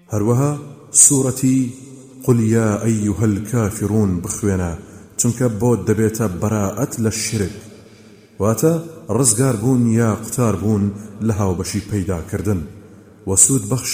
هروها سورة قل يا أيها الكافرون بخوينا چونکە بۆت دەبێتە بەراءەت لە شرک واتە ڕزگار بوون یا قوتار بوون لە هاوبەشی پەیداکردن و سوود بەخش